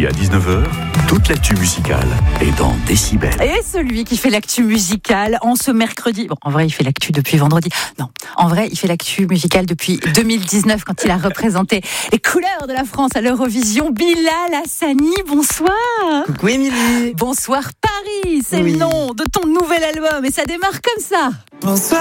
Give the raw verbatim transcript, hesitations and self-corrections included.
midi à dix-neuf heures, toute l'actu musicale est dans Décibel. Et celui qui fait l'actu musicale en ce mercredi, bon, en vrai, il fait l'actu depuis vendredi. Non, en vrai, il fait l'actu musicale depuis deux mille dix-neuf quand il a représenté les couleurs de la France à l'Eurovision. Bilal Hassani, bonsoir. Coucou Émilie. Bonsoir Paris, c'est Oui. le nom de ton nouvel album et ça démarre comme ça. Bonsoir.